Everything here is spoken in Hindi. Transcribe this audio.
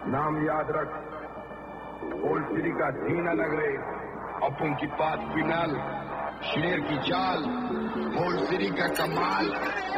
नाम याद रख, ओल्ड सिटी का धीना नगरे, अपुन की पात पिनाल, शेर की चाल, ओल्ड सिटी का कमाल।